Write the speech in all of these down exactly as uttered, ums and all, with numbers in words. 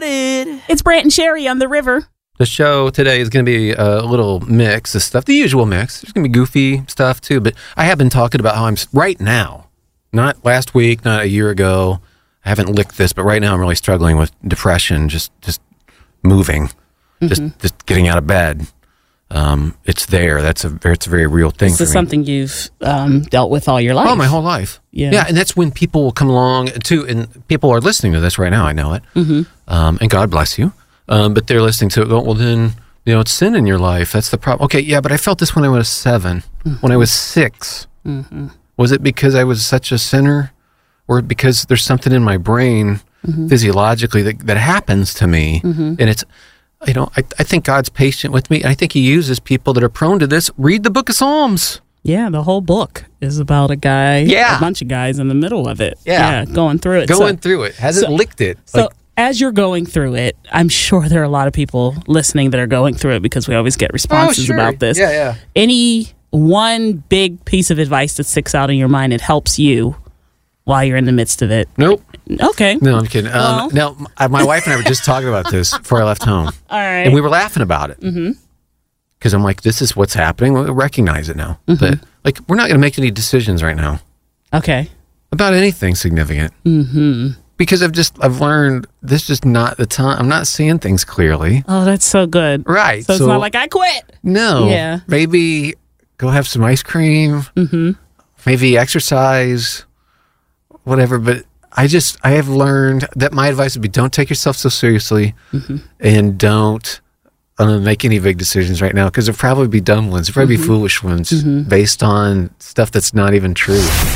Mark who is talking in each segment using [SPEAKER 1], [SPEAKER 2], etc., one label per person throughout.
[SPEAKER 1] started.
[SPEAKER 2] It's Brant and Sherry on the river.
[SPEAKER 3] The show today is going to be a little mix of stuff, the usual mix. There's going to be goofy stuff too, but I have been talking about how I'm right now, not last week, not a year ago. I haven't licked this, but right now I'm really struggling with depression, just just moving, mm-hmm. just just getting out of bed. Um, it's there. That's a it's a very real thing.
[SPEAKER 2] This
[SPEAKER 3] for
[SPEAKER 2] is
[SPEAKER 3] me.
[SPEAKER 2] something you've um, dealt with all your life.
[SPEAKER 3] Oh, my whole life.
[SPEAKER 2] Yeah,
[SPEAKER 3] yeah, and that's when people will come along too, and people are listening to this right now. I know it, mm-hmm. um, and God bless you. Um, but they're listening to it. Well, then you know it's sin in your life. That's the problem. Okay, yeah, but I felt this when I was seven, mm-hmm. when I was six. Mm-hmm. Was it because I was such a sinner, or because there's something in my brain mm-hmm. physiologically that that happens to me, mm-hmm. and it's. You know, I, I think God's patient with me, and I think he uses people that are prone to this. Read the book of Psalms.
[SPEAKER 2] Yeah, the whole book is about a guy,
[SPEAKER 3] yeah.
[SPEAKER 2] a bunch of guys in the middle of it.
[SPEAKER 3] Yeah,
[SPEAKER 2] yeah going through it.
[SPEAKER 3] Going
[SPEAKER 2] so,
[SPEAKER 3] through it. Hasn't
[SPEAKER 2] so,
[SPEAKER 3] licked it.
[SPEAKER 2] So
[SPEAKER 3] like,
[SPEAKER 2] as you're going through it, I'm sure there are a lot of people listening that are going through it because we always get responses
[SPEAKER 3] oh, sure.
[SPEAKER 2] about this.
[SPEAKER 3] Yeah, yeah.
[SPEAKER 2] Any one big piece of advice that sticks out in your mind, it helps you while you're in the midst of it?
[SPEAKER 3] Nope.
[SPEAKER 2] Okay.
[SPEAKER 3] No, I'm kidding.
[SPEAKER 2] Well.
[SPEAKER 3] Um, now, my wife and I were just talking about this before I left home.
[SPEAKER 2] All right.
[SPEAKER 3] And we were laughing about it. Because mm-hmm. I'm like, this is what's happening. We recognize it now. Mm-hmm. But, like, we're not going to make any decisions right now.
[SPEAKER 2] Okay.
[SPEAKER 3] About anything significant. Mm-hmm. Because I've just, I've learned this is not the time. I'm not seeing things clearly.
[SPEAKER 2] Oh, that's so good.
[SPEAKER 3] Right.
[SPEAKER 2] So, so it's not like I quit.
[SPEAKER 3] No.
[SPEAKER 2] Yeah.
[SPEAKER 3] Maybe go have some ice cream. Mm-hmm. Maybe exercise. Whatever, but I just, I have learned that my advice would be don't take yourself so seriously mm-hmm. and don't uh, make any big decisions right now because there'll probably be dumb ones, there'll probably mm-hmm. be foolish ones mm-hmm. based on stuff that's not even true.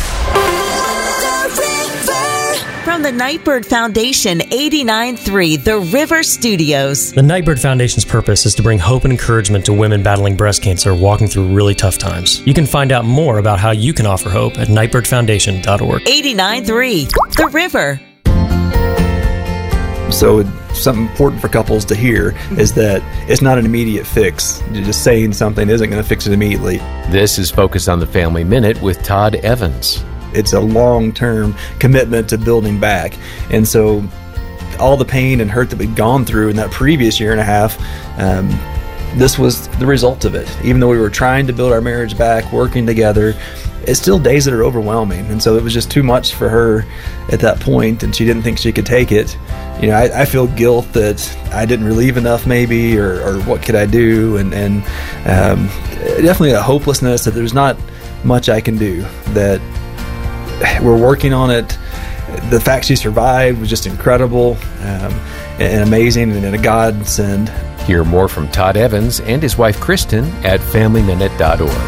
[SPEAKER 1] From the Nightbird Foundation, eighty-nine point three The River Studios.
[SPEAKER 4] The Nightbird Foundation's purpose is to bring hope and encouragement to women battling breast cancer walking through really tough times. You can find out more about how you can offer hope at nightbird foundation dot org.
[SPEAKER 1] eighty-nine point three The River.
[SPEAKER 5] So something important for couples to hear is that it's not an immediate fix. Just saying something isn't going to fix it immediately.
[SPEAKER 6] This is Focus on the Family Minute with Todd Evans.
[SPEAKER 5] It's a long-term commitment to building back. And so all the pain and hurt that we'd gone through in that previous year and a half, um, this was the result of it. Even though we were trying to build our marriage back, working together, it's still days that are overwhelming. And so it was just too much for her at that point, and she didn't think she could take it. You know, I, I feel guilt that I didn't relieve enough maybe, or, or what could I do? And, and um, definitely a hopelessness that there's not much I can do, that we're working on it. The fact she survived was just incredible um, and amazing and a godsend.
[SPEAKER 6] Hear more from Todd Evans and his wife Kristen at family minute dot org.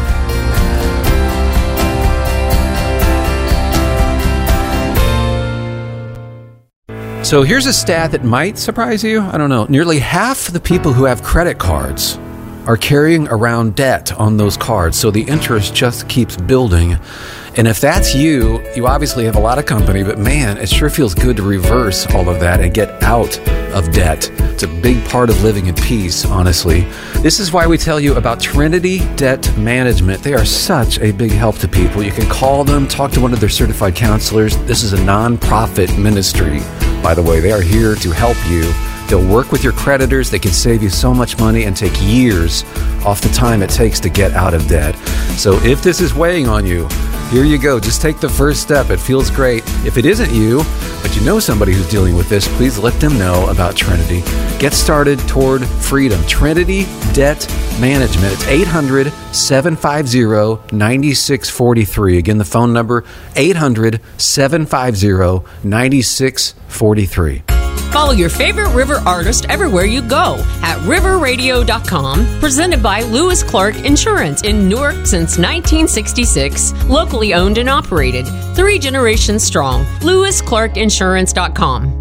[SPEAKER 3] So here's a stat that might surprise you. I don't know. Nearly half the people who have credit cards are carrying around debt on those cards, so the interest just keeps building. And if that's you, you obviously have a lot of company, but man, it sure feels good to reverse all of that and get out of debt. It's a big part of living in peace, honestly. This is why we tell you about Trinity Debt Management. They are such a big help to people. You can call them, talk to one of their certified counselors. This is a nonprofit ministry, by the way. They are here to help you. They'll work with your creditors. They can save you so much money and take years off the time it takes to get out of debt. So if this is weighing on you, here you go. Just take the first step. It feels great. If it isn't you, but you know somebody who's dealing with this, please let them know about Trinity. Get started toward freedom. Trinity Debt Management. It's eight hundred, seven five zero, nine six four three. Again, the phone number, eight hundred, seven five zero, nine six four three.
[SPEAKER 7] Follow your favorite River artist everywhere you go at river radio dot com. Presented by Lewis Clark Insurance in Newark since nineteen sixty-six. Locally owned and operated. Three generations strong. lewis clark insurance dot com.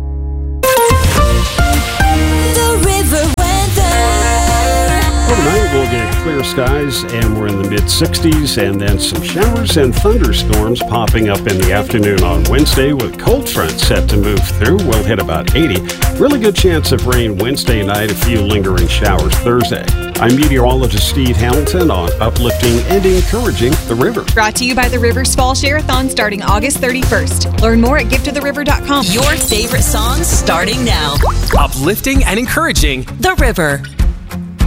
[SPEAKER 1] The River weather.
[SPEAKER 8] Overnight, we'll get clear skies, and we're in the mid-sixties, and then some showers and thunderstorms popping up in the afternoon on Wednesday with cold front set to move through. We'll hit about eighty. Really good chance of rain Wednesday night, a few lingering showers Thursday. I'm meteorologist Steve Hamilton on uplifting and encouraging the river.
[SPEAKER 9] Brought to you by the Rivers Fall Share-a-thon starting August thirty-first. Learn more at gift to the river dot com.
[SPEAKER 1] Your favorite songs starting now.
[SPEAKER 10] Uplifting and encouraging
[SPEAKER 1] The River.